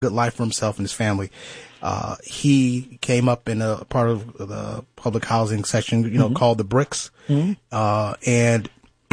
good life for himself and his family. He came up in a part of the public housing section, called the Bricks. And,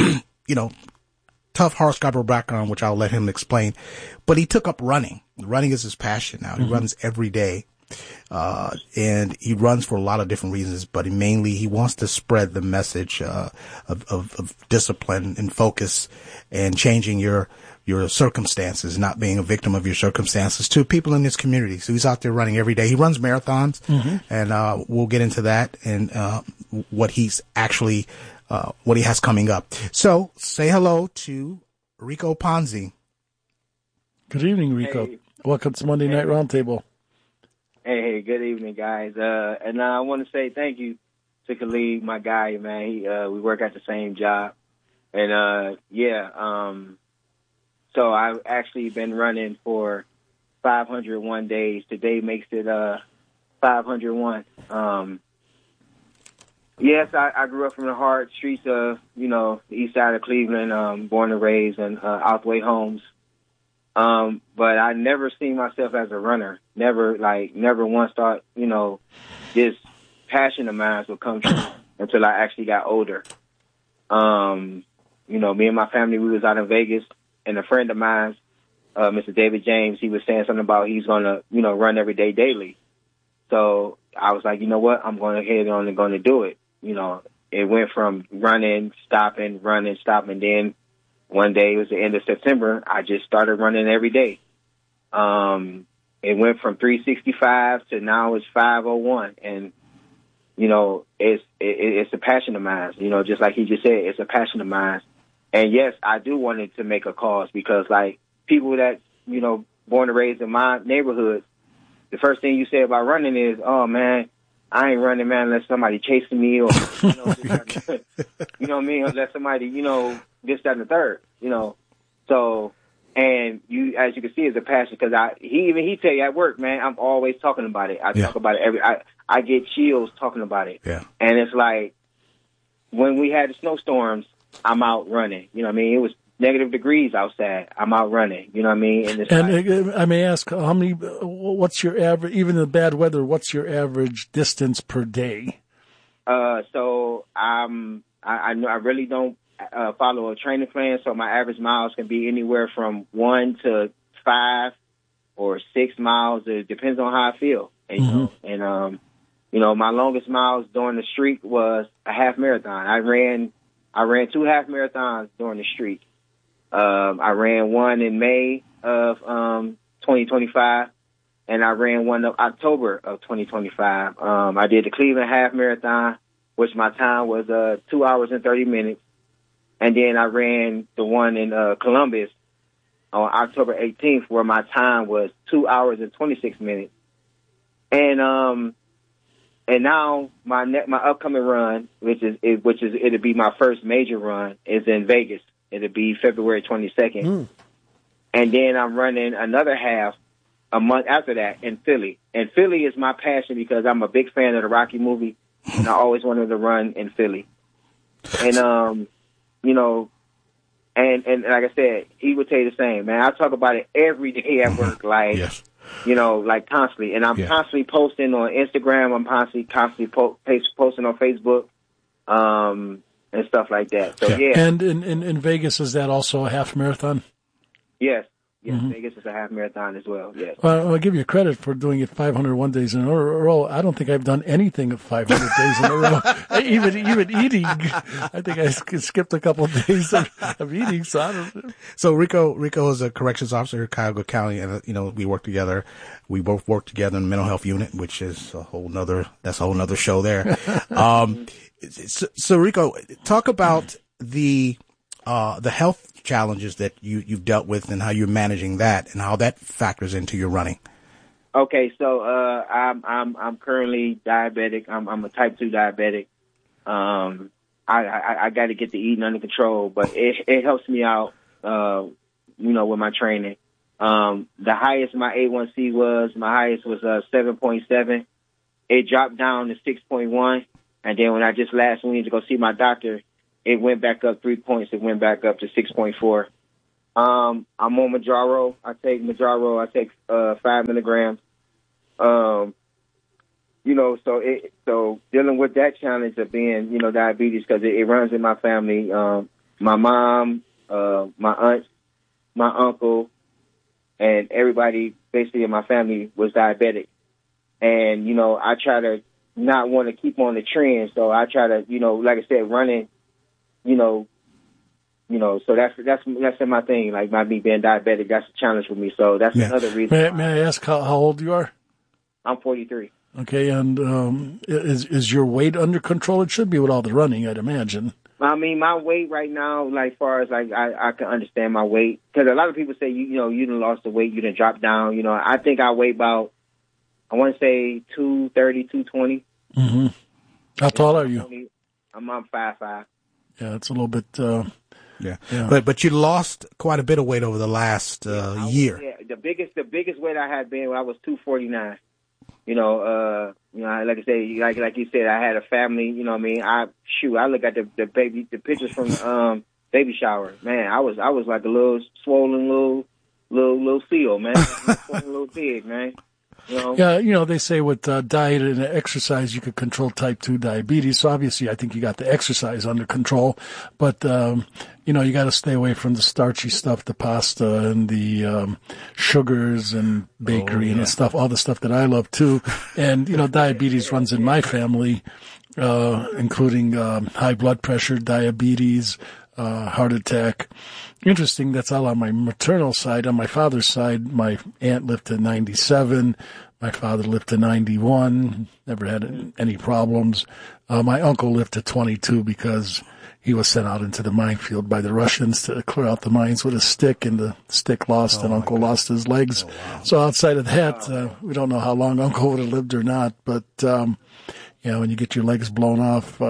tough Hardscrabble background, which I'll let him explain. But he took up running. Running is his passion now. He runs every day. And he runs for a lot of different reasons, but mainly he wants to spread the message, of discipline and focus and changing your circumstances, not being a victim of your circumstances, to people in his community. So he's out there running every day. He runs marathons, and we'll get into that and what he's actually, what he has coming up. So say hello to Rico Ponzi. Good evening, Rico. Hey. Welcome to Monday Night Roundtable. Hey, good evening, guys. And I want to say thank you to Khalid, my guy, man. We work at the same job. And, so I've actually been running for 501 days. Today makes it 501. Yes, I grew up from the hard streets of, the east side of Cleveland, born and raised in Outhwaite Homes. But I never seen myself as a runner. Never once thought, this passion of mine would come true until I actually got older. Me and my family, we was out in Vegas, and a friend of mine, Mr. David James, he was saying something about he's going to, run every day daily. So I was like, you know what, I'm going ahead on and going to do it. It went from running, stopping, then one day, it was the end of September, I just started running every day. It went from 365 to now it's 501. And, it's a passion of mine. Just like he just said, it's a passion of mine. And yes, I do want it to make a cause because, like, people that, born and raised in my neighborhood, the first thing you say about running is, oh, man, I ain't running, man, unless somebody chasing me or, you know what I mean? Unless somebody, this, that, and the third, So, and you, as you can see, is a passion because he tell you at work, man, I'm always talking about it. I talk about it I get chills talking about it. Yeah. And it's like when we had the snowstorms, I'm out running. It was negative degrees outside. I'm out running. You know what I mean? And I may ask, what's your average, even in the bad weather, what's your average distance per day? So I really don't follow a training plan. So my average miles can be anywhere from 1 to 5 or 6 miles. It depends on how I feel. And, my longest miles during the streak was a half marathon. I ran 2 half marathons during the streak. I ran one in May of 2025, and I ran one in October of 2025. I did the Cleveland half marathon, which my time was 2 hours and 30 minutes. And then I ran the one in Columbus on October 18th, where my time was 2 hours and 26 minutes. And now my upcoming run, it'll be my first major run, is in Vegas. It'll be February 22nd. And then I'm running another half a month after that in Philly. And Philly is my passion because I'm a big fan of the Rocky movie, and I always wanted to run in Philly. And, and like I said, he would tell you the same, man. I talk about it every day at work, like, Yes. like constantly. And I'm constantly posting on Instagram. I'm constantly posting on Facebook, and stuff like that. So, yeah. And in Vegas, is that also a half marathon? Yes. Vegas is a half marathon as well, yes. Well, I'll give you credit for doing it 501 days in a row. I don't think I've done anything of 500 days in a row. Even eating. I think I skipped a couple of days of eating. So I don't. So Rico is a corrections officer in Cuyahoga County, and we work together. We both work together in the mental health unit, which is a whole nother show there. So Rico, talk about the health challenges that you've dealt with and how you're managing that and how that factors into your running. Okay, so I'm currently diabetic. I'm a type 2 diabetic. I got to get the eating under control, but it helps me out, with my training. The highest my A1C was 7.7. It dropped down to 6.1, and then when I just last went to go see my doctor, it went back up 3 points. It went back up to 6.4. I'm on Mounjaro. I take Mounjaro. I take 5 milligrams. So dealing with that challenge of being, diabetes, because it runs in my family. My mom, my aunt, my uncle, and everybody basically in my family was diabetic. And, I try to not want to keep on the trend. So I try to, like I said, running, so that's my thing. Like by me being diabetic, that's a challenge for me. So that's another reason. May I ask how old you are? I'm 43. Okay, and is your weight under control? It should be with all the running, I'd imagine. I mean, my weight right now, like far as like I can understand my weight, because a lot of people say you done lost the weight, you done dropped down. I think I weigh about, I want to say 230, 220. Mm-hmm. How tall are you? I'm 5'5". Yeah, it's a little bit. Yeah. But you lost quite a bit of weight over the last year. Yeah, the biggest weight I had been when I was 249. Like I say, like you said, I had a family. You know what I mean? I look at the pictures from baby shower. Man, I was like a little swollen little seal, man. Swollen little pig, man. Yeah, they say with diet and exercise you could control type 2 diabetes. So obviously I think you got the exercise under control. But, you got to stay away from the starchy stuff, the pasta and the sugars and bakery and the stuff, all the stuff that I love too. And, diabetes runs in my family, including high blood pressure, diabetes, heart attack. Interesting, that's all on my maternal side. On my father's side, my aunt lived to 97. My father lived to 91. Never had any problems. My uncle lived to 22 because he was sent out into the minefield by the Russians to clear out the mines with a stick, and the stick lost, and Uncle lost his legs. Oh, wow. So outside of that, we don't know how long Uncle would have lived or not. But, when you get your legs blown off,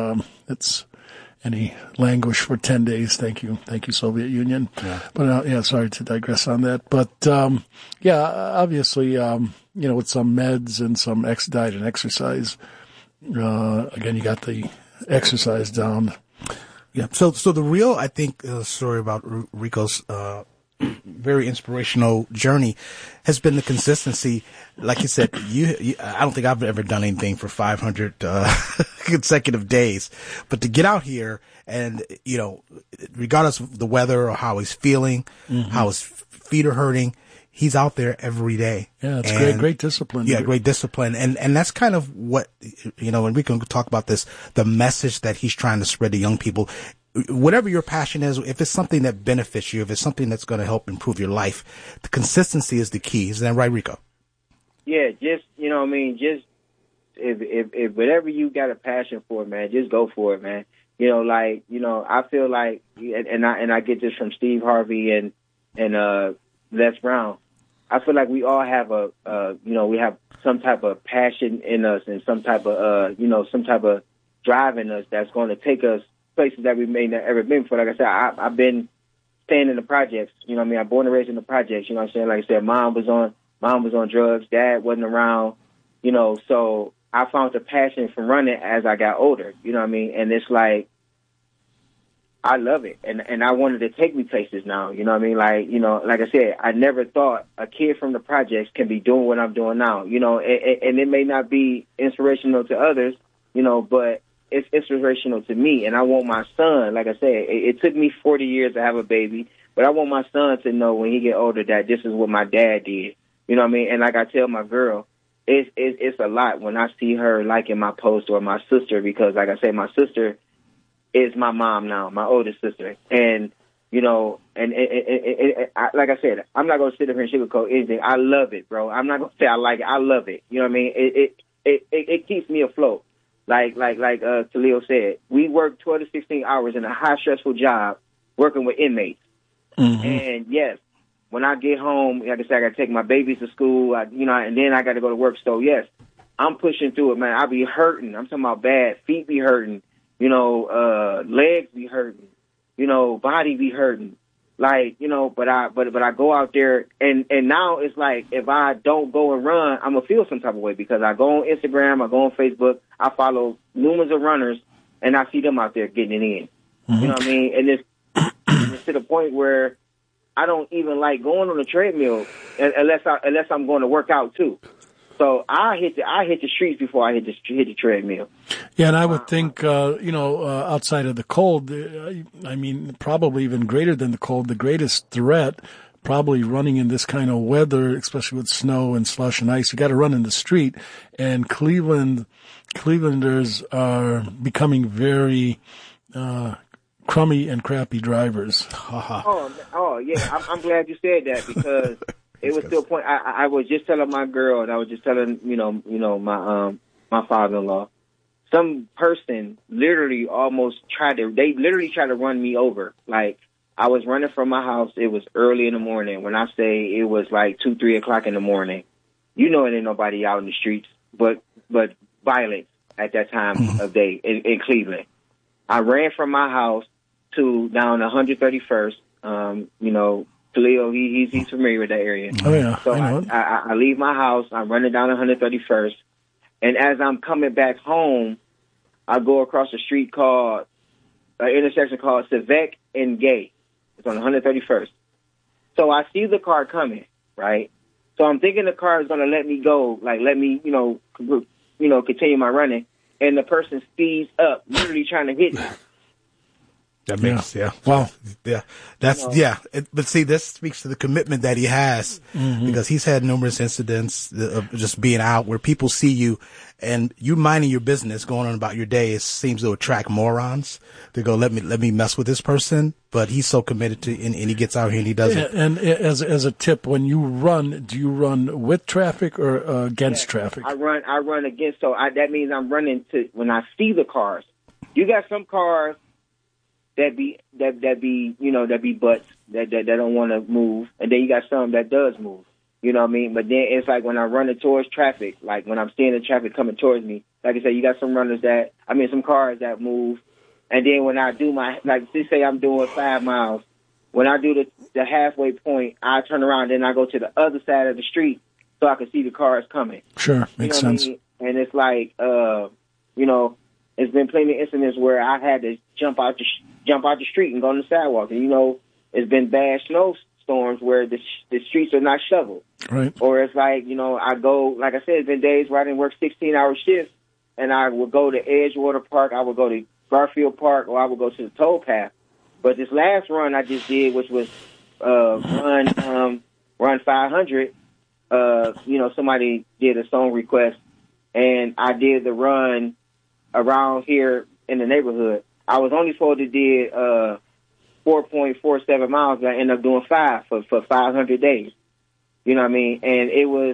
and he languished for 10 days. Thank you, Soviet Union. Yeah. But sorry to digress on that. But obviously, with some meds and some diet and exercise, again, you got the exercise down. Yeah. So the real, I think, story about Rico's very inspirational journey has been the consistency. Like you said, I don't think I've ever done anything for 500 consecutive days, but to get out here and, regardless of the weather or how he's feeling, how his feet are hurting, he's out there every day. Yeah, it's great discipline. Yeah, great discipline. And that's kind of what, and we can talk about this, the message that he's trying to spread to young people. Whatever your passion is, if it's something that benefits you, if it's something that's going to help improve your life, the consistency is the key. Is that right, Rico? Yeah, just, just if whatever you got a passion for, man, just go for it, man. I feel like, and I get this from Steve Harvey and Les Brown. I feel like we all have we have some type of passion in us and some type of drive in us that's going to take us places that we may not ever been before. Like I said, I've been staying in the projects. I'm born and raised in the projects. Like I said, mom was on drugs, dad wasn't around. So I found the passion from running as I got older. And it's like I love it, and I wanted to take me places now. Like I said, I never thought a kid from the projects can be doing what I'm doing now. And it may not be inspirational to others, but it's inspirational to me, and I want my son, like I said, it took me 40 years to have a baby, but I want my son to know when he get older that this is what my dad did. And like I tell my girl, it's a lot when I see her liking my post, or my sister, because like I said, my sister is my mom now, my oldest sister. And, like I said, I'm not going to sit up here and sugarcoat anything. I love it, bro. I'm not going to say I like it. I love it. It keeps me afloat. Like Khalil said, we work 12 to 16 hours in a high stressful job working with inmates. Mm-hmm. And yes, when I get home, like I said, I got to take my babies to school, and then I got to go to work. So yes, I'm pushing through it, man. I be hurting. I'm talking about bad. Feet be hurting, legs be hurting, body be hurting. But I go out there and now it's like, if I don't go and run, I'm gonna feel some type of way, because I go on Instagram, I go on Facebook, I follow numerous of runners, and I see them out there getting it in. Mm-hmm. You know what I mean? And it's to the point where I don't even like going on the treadmill unless I'm going to work out too. So I hit the streets before I hit the treadmill. Yeah, and I would think, outside of the cold, I mean, probably even greater than the cold, the greatest threat, probably running in this kind of weather, especially with snow and slush and ice. You got to run in the street, and Clevelanders are becoming very crummy and crappy drivers. Oh yeah, I'm glad you said that, because it was to a point. I was just telling my girl, and I was just telling my father-in-law. Some person literally tried to run me over. Like, I was running from my house. It was early in the morning. When I say it was like 2, 3 o'clock in the morning, it ain't nobody out in the streets, but violence at that time of day in Cleveland. I ran from my house to down 131st. Khalil, he's familiar with that area. Oh yeah. So I leave my house. I'm running down 131st. And as I'm coming back home, I go across a street called, an intersection called Savek and Gay. It's on 131st. So I see the car coming, right? So I'm thinking the car is going to let me go, like let me, continue my running. And the person speeds up, literally trying to hit me. That makes, Wow. Yeah. That's, but see, this speaks to the commitment that he has, because he's had numerous incidents of just being out where people see you and you minding your business, going on about your day. It seems to attract morons. They go, let me mess with this person. But he's so committed to, and he gets out here and he does it. And as a tip, when you run, do you run with traffic or against traffic? I run against. So that means I'm running to, when I see the cars. You got some cars that be butts that don't want to move, and then you got some that does move. You know what I mean? But then it's like when I'm running towards traffic, like when I'm seeing the traffic coming towards me, like I said, you got some some cars that move, and then when I do let's say I'm doing 5 miles, when I do the halfway point, I turn around, then I go to the other side of the street so I can see the cars coming. Sure, makes sense. I mean? And it's like, it's been plenty of incidents where I had to jump out the street and go on the sidewalk. And, it's been bad snowstorms where the streets are not shoveled. Right. Or it's like, I go, like I said, it's been days where I didn't work 16-hour shifts, and I would go to Edgewater Park, I would go to Garfield Park, or I would go to the tow path. But this last run I just did, which was run 500, somebody did a song request, and I did the run around here in the neighborhood. I was only supposed to do 4.47 miles, but I ended up doing 5 for 500 days. You know what I mean? And it was,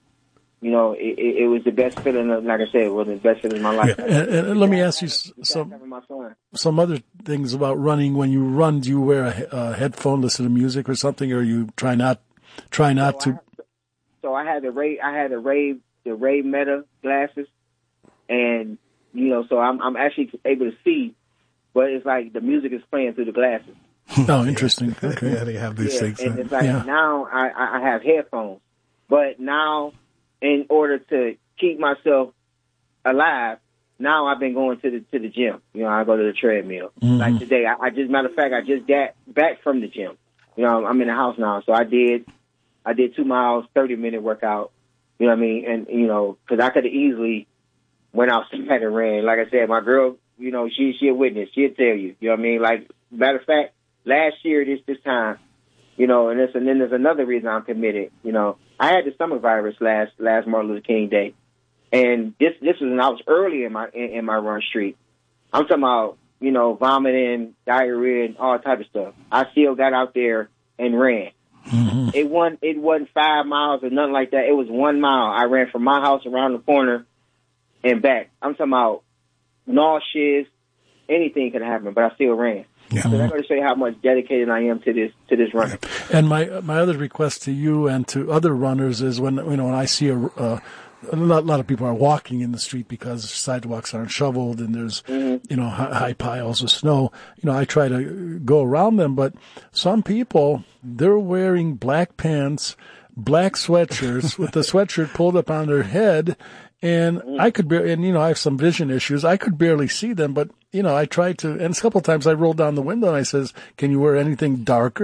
it was the best feeling of, like I said, it was the best feeling of my life. And let me ask you some other things about running. When you run, do you wear a headphone, listen to music or something, or you try not to? So I had the Ray Meta glasses, and so I'm actually able to see, but it's like the music is playing through the glasses. Oh, interesting. Okay. Yeah, they have these things. And it's like now I have headphones, but now in order to keep myself alive, now I've been going to the gym. I go to the treadmill. Like today, I just got back from the gym. I'm in the house now, so I did 2 miles, 30-minute workout. You know what I mean? And because I could have easily went outside and ran. Like I said, my girl, she a witness. She'll tell you. You know what I mean? Like, matter of fact, last year this time, and then there's another reason I'm committed. I had the stomach virus last Martin Luther King Day, and this was when I was early in my run streak. I'm talking about vomiting, diarrhea, and all type of stuff. I still got out there and ran. Mm-hmm. It wasn't 5 miles or nothing like that. It was 1 mile. I ran from my house around the corner and back. I'm talking about nauseous, anything could happen, but I still ran. Yeah. So that's going to show you how much dedicated I am to this running. And my other request to you and to other runners is when I see a lot of people are walking in the street because sidewalks aren't shoveled and there's high piles of snow. I try to go around them, but some people, they're wearing black pants, black sweatshirts with the sweatshirt pulled up on their head. And I could I have some vision issues. I could barely see them, but, I tried to, and a couple of times I rolled down the window and I says, can you wear anything darker?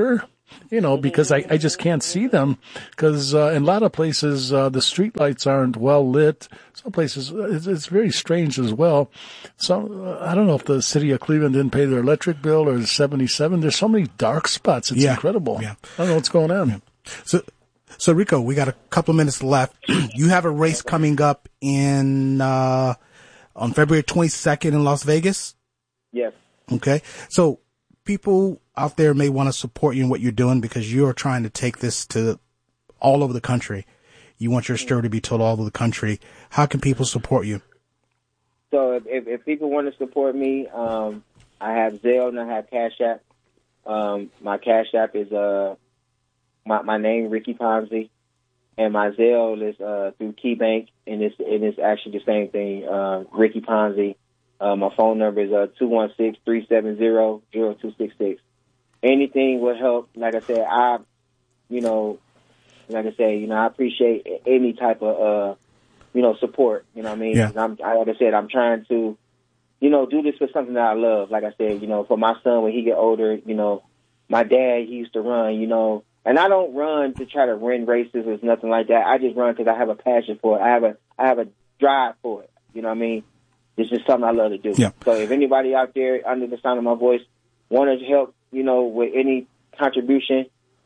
because I just can't see them because in a lot of places the street lights aren't well lit. Some places it's very strange as well. So I don't know if the city of Cleveland didn't pay their electric bill or 77. There's so many dark spots. It's incredible. Yeah. I don't know what's going on. Yeah. So Rico, we got a couple of minutes left. You have a race coming up on February 22nd in Las Vegas? Yes. Okay. So people out there may want to support you in what you're doing because you're trying to take this to all over the country. You want your story to be told all over the country. How can people support you? So if people want to support me, I have Zelle and I have Cash App. My Cash App is my name, Ricky Ponzi, and my Zelle is through KeyBank, and it's actually the same thing, Ricky Ponzi. My phone number is 216-370-0266. Anything will help. Like I said, I appreciate any type of support. You know what I mean? Yeah. Like I said, I'm trying to, do this for something that I love. Like I said, for my son when he get older, my dad, he used to run, and I don't run to try to win races or nothing like that. I just run because I have a passion for it. I have a drive for it. You know what I mean? This is something I love to do. Yeah. So if anybody out there under the sound of my voice want to help, with any contribution,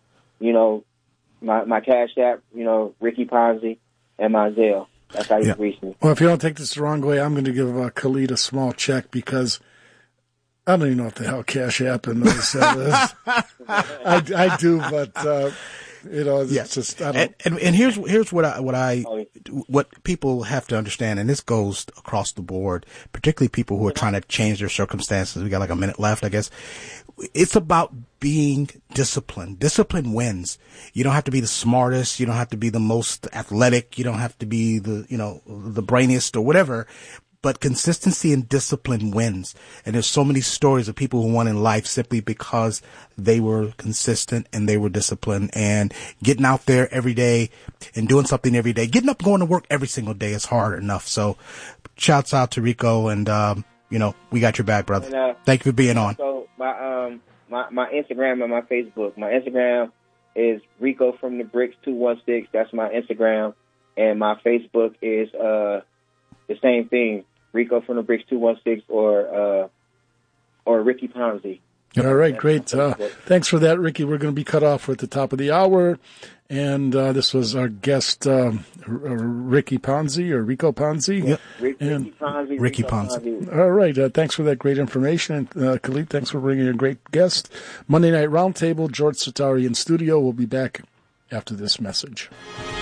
my Cash App, Ricky Ponzi, and my Zelle. That's how you reach me. Well, if you don't take this the wrong way, I'm going to give Khalid a small check because I don't even know what the hell Cash App and those is. I do, but it's just I don't. And here's what people have to understand, and this goes across the board, particularly people who are trying to change their circumstances. We got like a minute left, I guess. It's about being disciplined. Discipline wins. You don't have to be the smartest. You don't have to be the most athletic. You don't have to be the brainiest or whatever. But consistency and discipline wins. And there's so many stories of people who won in life simply because they were consistent and they were disciplined, and getting out there every day and doing something every day. Getting up and going to work every single day is hard enough. So shouts out to Rico, and, we got your back, brother. And, thank you for being on. So my Instagram and my Facebook. My Instagram is Rico from the Bricks 216. That's my Instagram. And my Facebook is, the same thing. Rico from the Bricks 216 or Ricky Ponzi. All right, great. Thanks for that, Ricky. We're going to be cut off at the top of the hour. And this was our guest, Ricky Ponzi or Rico Ponzi. Yep. Ricky Ponzi. All right. Thanks for that great information. And Khalid, thanks for bringing a great guest. Monday Night Roundtable, George Satari in studio. We'll be back after this message.